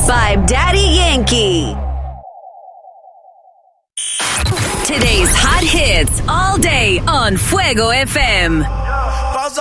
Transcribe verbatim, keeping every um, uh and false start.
by Daddy Yankee. Today's hot hits all day on Fuego F M.